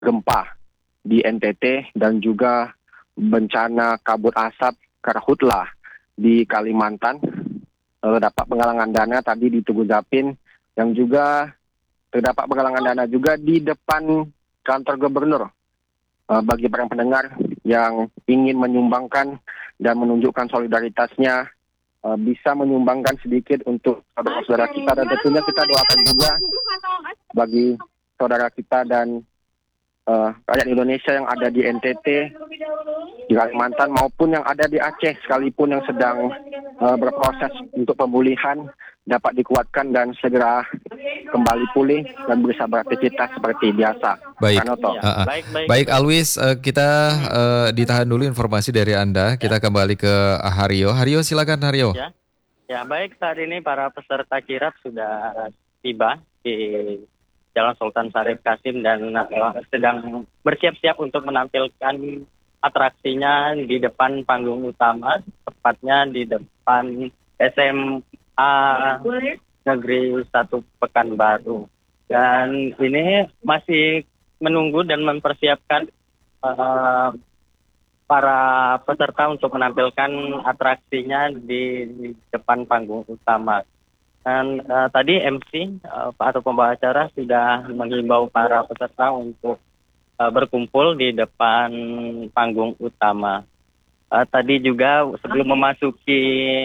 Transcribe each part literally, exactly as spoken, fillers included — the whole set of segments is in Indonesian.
gempa di N T T dan juga bencana kabut asap karhutlah di Kalimantan. Terdapat penggalangan dana tadi di Tugu Zapin, yang juga terdapat penggalangan dana juga di depan kantor gubernur. Eh, bagi para pendengar yang ingin menyumbangkan dan menunjukkan solidaritasnya, eh, bisa menyumbangkan sedikit untuk saudara-saudara kita, dan tentunya kita doakan juga bagi saudara kita dan uh, rakyat Indonesia yang ada di N T T, di Kalimantan, maupun yang ada di Aceh sekalipun, yang sedang uh, berproses untuk pemulihan, dapat dikuatkan dan segera kembali pulih dan bisa beraktivitas seperti biasa. Baik, Kanoto. uh, uh. Baik, baik. baik Alwis, uh, kita uh, ditahan dulu informasi dari Anda. Kita kembali ke Haryo. Haryo, silakan Haryo. Ya, ya baik, saat ini para peserta kirap sudah tiba di Jalan Sultan Syarif Kasim dan uh, sedang bersiap-siap untuk menampilkan atraksinya di depan panggung utama, tepatnya di depan S M A Negeri satu Pekanbaru. Dan ini masih menunggu dan mempersiapkan uh, para peserta untuk menampilkan atraksinya di, di depan panggung utama. Dan uh, tadi M C uh, atau pembawa acara sudah menghimbau para peserta untuk uh, berkumpul di depan panggung utama. Uh, tadi juga sebelum memasuki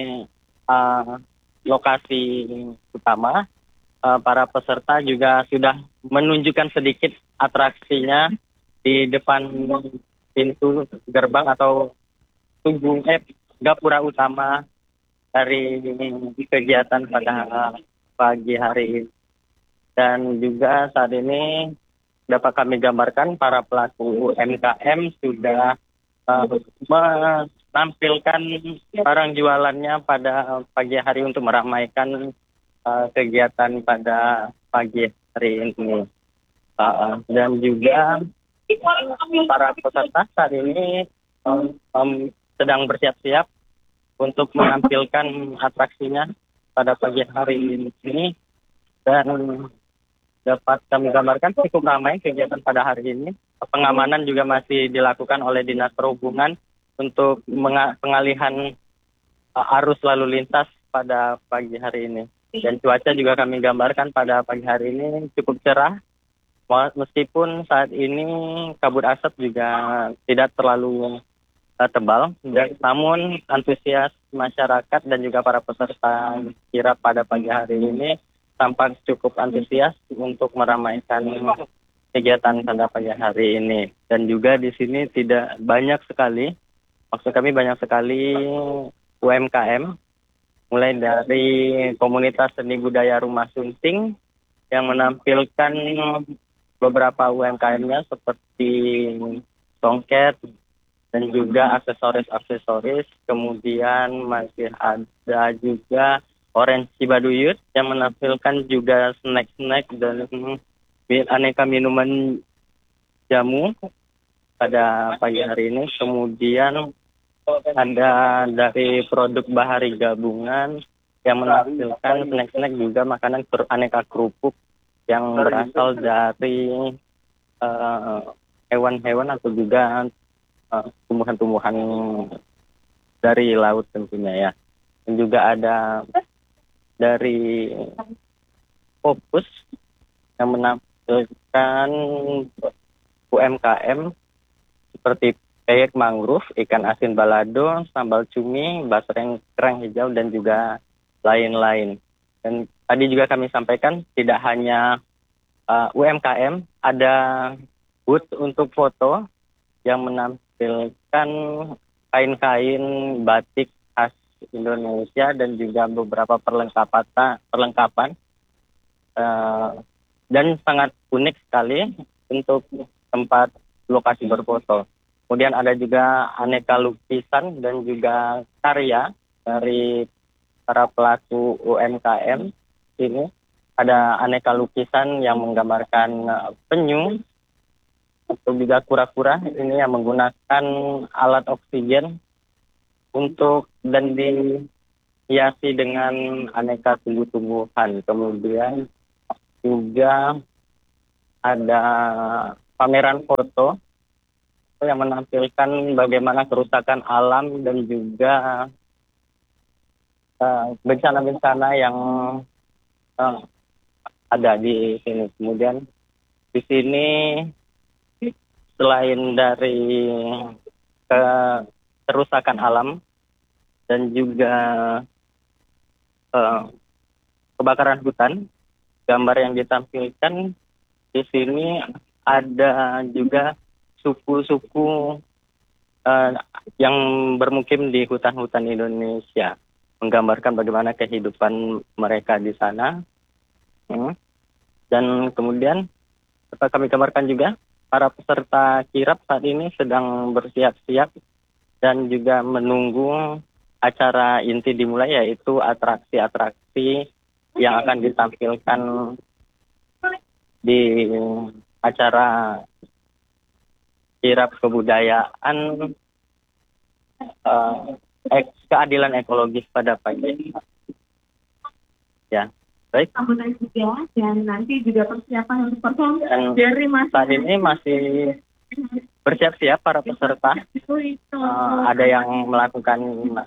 uh, lokasi utama, uh, para peserta juga sudah menunjukkan sedikit atraksinya di depan pintu gerbang atau tugu eh, gapura utama dari kegiatan pada pagi hari ini. Dan juga saat ini dapat kami gambarkan para pelaku U M K M sudah uh, menampilkan barang jualannya pada pagi hari untuk meramaikan uh, kegiatan pada pagi hari ini. Uh, dan juga para peserta saat ini um, um, sedang bersiap-siap untuk menampilkan atraksinya pada pagi hari ini, dan dapat kami gambarkan cukup ramai kegiatan pada hari ini. Pengamanan juga masih dilakukan oleh Dinas Perhubungan untuk pengalihan arus lalu lintas pada pagi hari ini. Dan cuaca juga kami gambarkan pada pagi hari ini cukup cerah, meskipun saat ini kabut asap juga tidak terlalu tebal, dan namun antusias masyarakat dan juga para peserta kirap pada pagi hari ini tampak cukup antusias untuk meramaikan kegiatan pada pagi hari ini. Dan juga di sini tidak banyak sekali, maksud kami banyak sekali U M K M, mulai dari komunitas seni budaya Rumah Sunting yang menampilkan beberapa U M K M-nya seperti songket dan juga aksesoris-aksesoris. Kemudian masih ada juga Orange Cibaduyut yang menampilkan juga snack-snack dan aneka minuman jamu pada pagi hari ini. Kemudian ada dari produk Bahari Gabungan yang menampilkan snack-snack juga makanan aneka kerupuk yang berasal dari uh, hewan-hewan atau juga Uh, tumbuhan-tumbuhan dari laut tentunya ya. Dan juga ada dari Fokus yang menampilkan U M K M seperti peyek mangrove, ikan asin balado, sambal cumi, basreng kerang hijau, dan juga lain-lain. Dan tadi juga kami sampaikan tidak hanya uh, U M K M, ada booth untuk foto yang menampilkan kain-kain batik khas Indonesia dan juga beberapa perlengkapan perlengkapan uh, dan sangat unik sekali untuk tempat lokasi berfoto. Kemudian ada juga aneka lukisan dan juga karya dari para pelaku U M K M ini. Ada aneka lukisan yang menggambarkan uh, penyu atau juga kura-kura ini yang menggunakan alat oksigen untuk dan dihiasi dengan aneka tumbuh-tumbuhan. Kemudian juga ada pameran foto yang menampilkan bagaimana kerusakan alam dan juga uh, bencana-bencana yang uh, ada di sini. Kemudian di sini selain dari ke kerusakan alam dan juga uh, kebakaran hutan, gambar yang ditampilkan di sini ada juga suku-suku uh, yang bermukim di hutan-hutan Indonesia, menggambarkan bagaimana kehidupan mereka di sana. Hmm. Dan kemudian dapat kami gambarkan juga para peserta kirap saat ini sedang bersiap-siap dan juga menunggu acara inti dimulai, yaitu atraksi-atraksi yang akan ditampilkan di acara kirap kebudayaan uh, ek, keadilan ekologis pada pagi. Ya, baik. Dan nanti juga persiapan untuk perform dari saat ini masih bersiap-siap para peserta. Uh, ada yang melakukan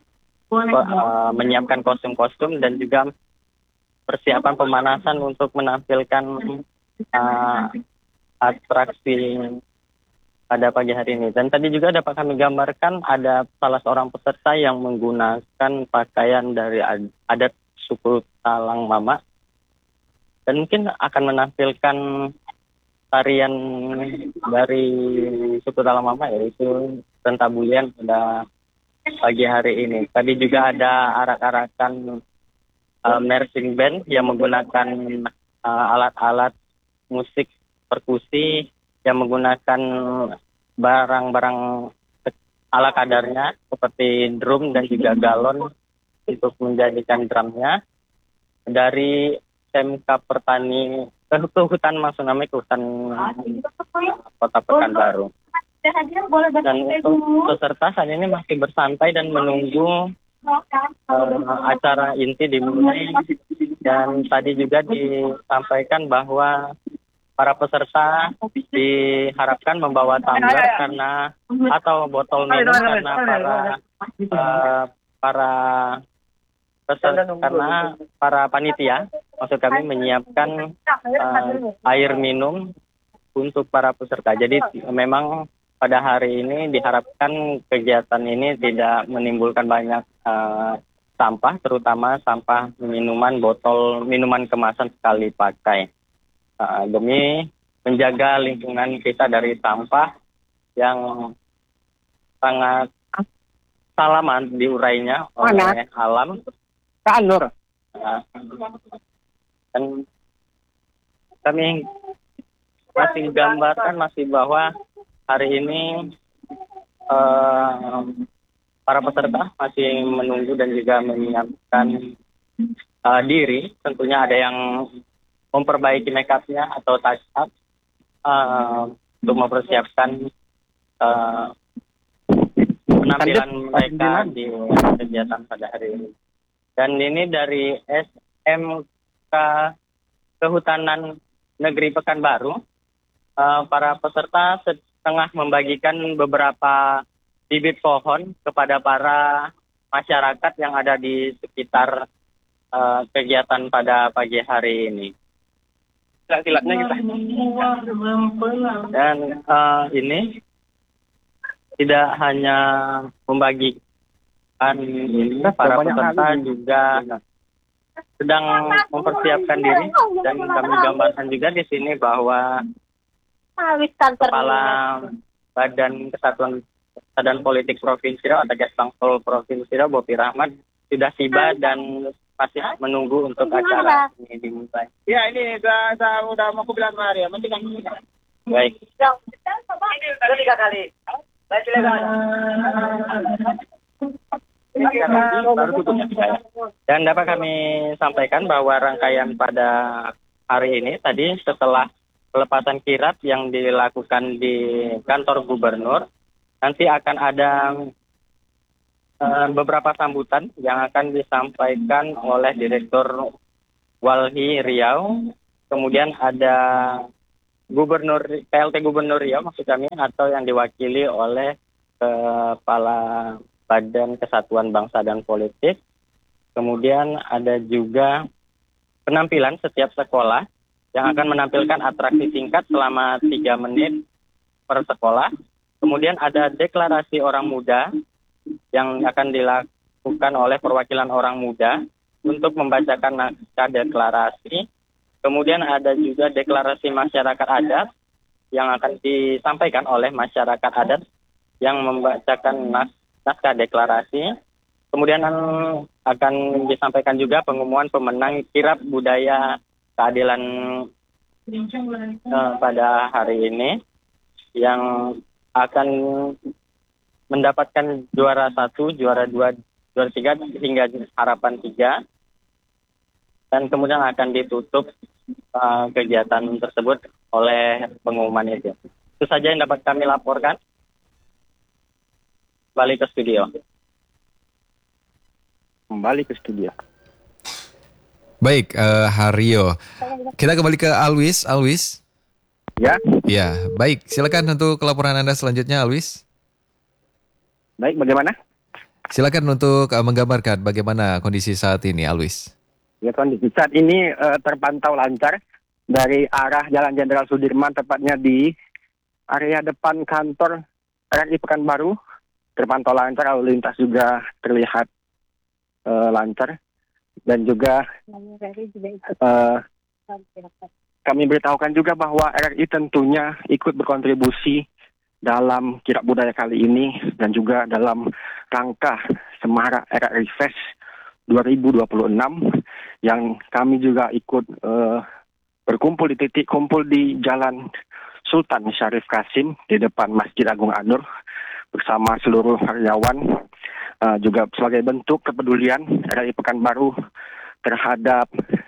uh, menyiapkan kostum-kostum dan juga persiapan pemanasan untuk menampilkan uh, atraksi pada pagi hari ini. Dan tadi juga dapat kami gambarkan ada salah seorang peserta yang menggunakan pakaian dari adat suku Talang Mama dan mungkin akan menampilkan tarian dari suku Talang Mama, yaitu Rentabulian pada pagi hari ini. Tadi juga ada arak-arakan uh, marching band yang menggunakan uh, alat-alat musik perkusi yang menggunakan barang-barang ala kadarnya seperti drum dan juga galon untuk menjadikan drumnya. Dari S M K Pertani ke, ke hutan maksud namanya ke hutan Kota Pekanbaru. Dan untuk peserta saat ini masih bersantai dan menunggu uh, acara inti dimulai. Dan tadi juga disampaikan bahwa para peserta diharapkan membawa tumbler karena atau botol minum karena para uh, para peserta karena para panitia maksud kami menyiapkan uh, air minum untuk para peserta. Jadi memang pada hari ini diharapkan kegiatan ini tidak menimbulkan banyak uh, sampah, terutama sampah minuman, botol minuman kemasan sekali pakai. Uh, demi menjaga lingkungan kita dari sampah yang sangat salaman diurainya oleh alam. Kanur. Uh, dan kami masih gambarkan masih bahwa hari ini uh, para peserta masih menunggu dan juga menyiapkan uh, diri. Tentunya ada yang memperbaiki make up-nya atau touch up uh, untuk mempersiapkan uh, penampilan mereka di kegiatan pada hari ini. Dan ini dari S M K Kehutanan Negeri Pekanbaru, uh, para peserta setengah membagikan beberapa bibit pohon kepada para masyarakat yang ada di sekitar uh, kegiatan pada pagi hari ini. Silat-silatnya kita. Dan uh, ini tidak hanya membagikan ini, para peserta juga sedang mempersiapkan diri, dan kami gambarkan juga di sini bahwa Kepala Badan Kesatuan dan Politik Provinsi Riau atau Kesbangpol Provinsi Riau, Bopi Rahmat, sudah tiba dan masih menunggu untuk acara ini dimulai. Ya, ini sudah, sudah, sudah mau aku bilang kemarin, penting kan? Baik. Ini sudah tiga kali. Baik, silakan. Dan dapat kami sampaikan bahwa rangkaian pada hari ini tadi setelah pelepasan kirap yang dilakukan di kantor gubernur, nanti akan ada uh, beberapa sambutan yang akan disampaikan oleh Direktur Walhi Riau. Kemudian ada Gubernur P L T Gubernur Riau maksud kami, atau yang diwakili oleh Kepala Badan Kesatuan Bangsa dan Politik. Kemudian ada juga penampilan setiap sekolah yang akan menampilkan atraksi singkat selama tiga menit per sekolah. Kemudian ada deklarasi orang muda yang akan dilakukan oleh perwakilan orang muda untuk membacakan naskah deklarasi. Kemudian ada juga deklarasi masyarakat adat yang akan disampaikan oleh masyarakat adat yang membacakan nas naskah deklarasi. Kemudian akan disampaikan juga pengumuman pemenang kirap budaya keadilan uh, pada hari ini yang akan mendapatkan juara satu, juara dua, juara tiga hingga harapan tiga. Dan kemudian akan ditutup uh, kegiatan tersebut oleh pengumuman itu. Itu saja yang dapat kami laporkan. Balik ke studio. Kembali ke studio. Baik, uh, Haryo. Kita kembali ke Alwis. Alwis. Ya. Ya, baik. Silakan untuk laporan Anda selanjutnya, Alwis. Baik, bagaimana? Silakan untuk uh, menggambarkan bagaimana kondisi saat ini, Alwis. Ya, kondisi saat ini uh, terpantau lancar dari arah Jalan Jenderal Sudirman, tepatnya di area depan kantor R R I Pekanbaru. Terpantau lancar, lalu lintas juga terlihat uh, lancar. Dan juga uh, kami beritahukan juga bahwa R R I tentunya ikut berkontribusi dalam kirap budaya kali ini dan juga dalam rangka Semarak R R I Fest dua ribu dua puluh enam yang kami juga ikut uh, berkumpul di titik kumpul di Jalan Sultan Syarif Kasim di depan Masjid Agung An-Nur bersama seluruh karyawan, uh, juga sebagai bentuk kepedulian R R I Pekanbaru terhadap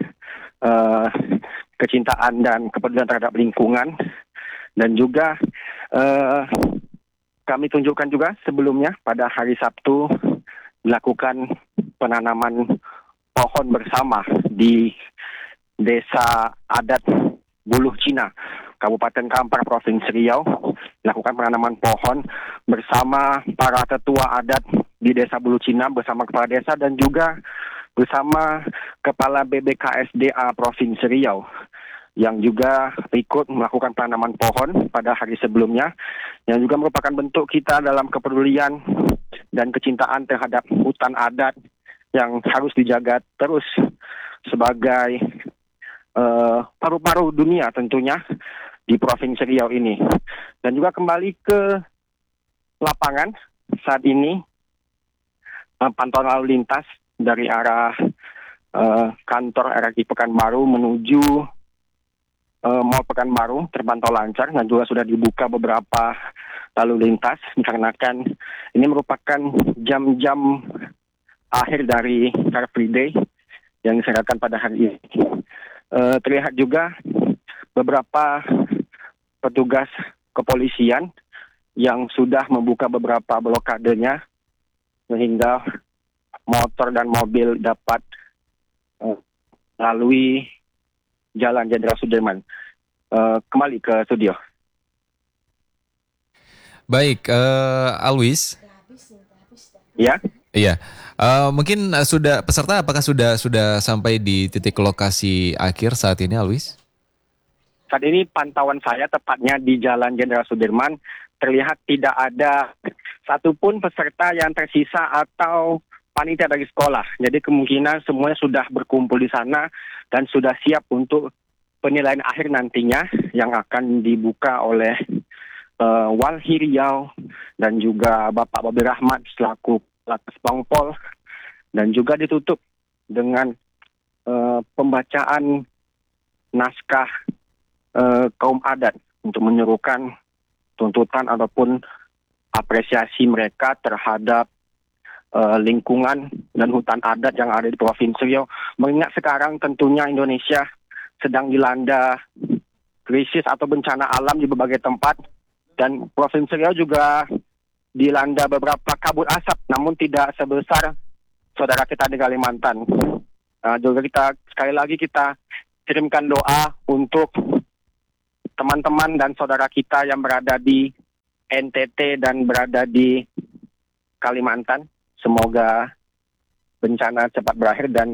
uh, kecintaan dan kepedulian terhadap lingkungan. Dan juga uh, kami tunjukkan juga sebelumnya pada hari Sabtu dilakukan penanaman pohon bersama di Desa Adat Buluh Cina, Kabupaten Kampar, Provinsi Riau, dilakukan penanaman pohon bersama para tetua adat di Desa Buluh Cina, bersama kepala desa dan juga bersama Kepala B B K S D A Provinsi Riau, yang juga ikut melakukan penanaman pohon pada hari sebelumnya, yang juga merupakan bentuk kita dalam kepedulian dan kecintaan terhadap hutan adat yang harus dijaga terus sebagai uh, paru-paru dunia tentunya di Provinsi Riau ini. Dan juga kembali ke lapangan saat ini, uh, pantauan lalu lintas dari arah uh, kantor R R I Pekanbaru menuju uh, Mall Pekanbaru terpantau lancar dan juga sudah dibuka beberapa lalu lintas dikarenakan ini merupakan jam-jam akhir dari Car Free Day yang diselenggarakan pada hari ini. Uh, terlihat juga beberapa petugas kepolisian yang sudah membuka beberapa blokadenya sehingga motor dan mobil dapat uh, melalui Jalan Jenderal Sudirman. Uh, kembali ke studio. Baik, uh, Alwis. Ya. Iya, uh, mungkin uh, sudah peserta apakah sudah sudah sampai di titik lokasi akhir saat ini, Alwis? Saat ini pantauan saya tepatnya di Jalan Jenderal Sudirman terlihat tidak ada satupun peserta yang tersisa atau panitia dari sekolah. Jadi kemungkinan semuanya sudah berkumpul di sana dan sudah siap untuk penilaian akhir nantinya yang akan dibuka oleh uh, Walhi Riau dan juga Bapak Bobi Rahmat selaku Lakas Bangpol, dan juga ditutup dengan uh, pembacaan naskah uh, kaum adat untuk menyerukan tuntutan ataupun apresiasi mereka terhadap uh, lingkungan dan hutan adat yang ada di Provinsi Riau. Mengingat sekarang tentunya Indonesia sedang dilanda krisis atau bencana alam di berbagai tempat, dan Provinsi Riau juga dilanda beberapa kabut asap, namun tidak sebesar saudara kita di Kalimantan. Uh, juga kita sekali lagi kita kirimkan doa untuk teman-teman dan saudara kita yang berada di N T T dan berada di Kalimantan, semoga bencana cepat berakhir dan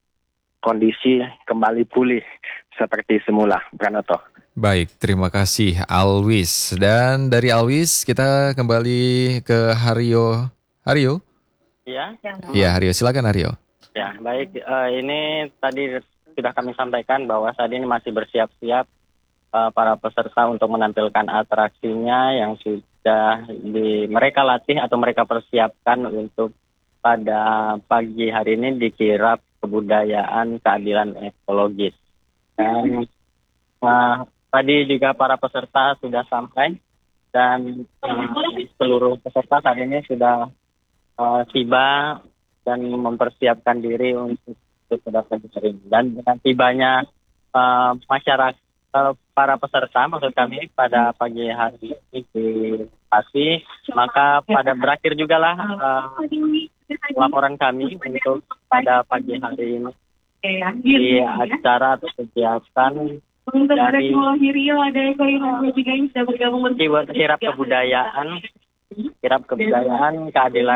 kondisi kembali pulih seperti semula. Pranoto. Baik, terima kasih Alwis. Dan dari Alwis kita kembali ke Haryo. Haryo? Ya, Iya, Haryo. Silakan Haryo. ya baik. Eh, ini tadi sudah kami sampaikan bahwa saat ini masih bersiap-siap eh, para peserta untuk menampilkan atraksinya yang sudah di, mereka latih atau mereka persiapkan untuk pada pagi hari ini di Kirap Kebudayaan Keadilan Ekologis. Dan eh, tadi juga para peserta sudah sampai dan eh, seluruh peserta saat ini sudah eh, tiba dan mempersiapkan diri untuk untuk mendapatkan hari ini. Dan dengan tibanya eh, masyarakat eh, para peserta maksud kami pada pagi hari ini di Bekasi, maka pada berakhir juga lah eh, laporan kami untuk pada pagi hari ini di acara atau kegiatan Untuk ada dari Eko Hirio, ada Eko Hirio juga yang sudah bergabung bersama. kirap kebudayaan, kirap kebudayaan keadilan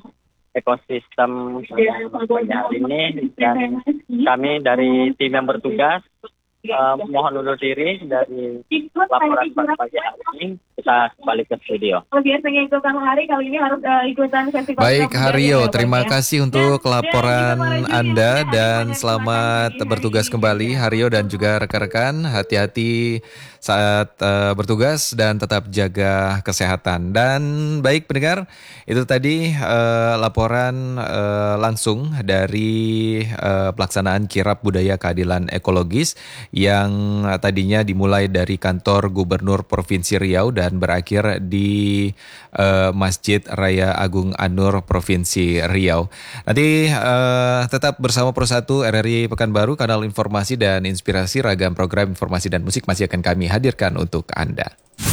ekosistem pada pagi hari ini, dan kami dari tim yang bertugas eh, mohon undur diri dari laporan pada pagi hari ini. Kita kembali ke studio. Biasanya ikutan hari, kali ini harus uh, ikutan festival. Baik Kebudayaan Haryo, ya, terima Pak, ya. kasih untuk Dan- laporan dan juga Anda Mario, dan terima selamat kasih. bertugas kembali Haryo dan juga rekan-rekan. Hati-hati saat eh, bertugas dan tetap jaga kesehatan. Dan baik pendengar, itu tadi eh, laporan eh, langsung dari eh, pelaksanaan Kirap Budaya Keadilan Ekologis yang tadinya dimulai dari kantor Gubernur Provinsi Riau dan berakhir di eh, Masjid Raya Agung An-Nur Provinsi Riau. Nanti eh, tetap bersama Pro satu R R I Pekanbaru, kanal informasi dan inspirasi, ragam program informasi dan musik masih akan kami hadirkan untuk Anda.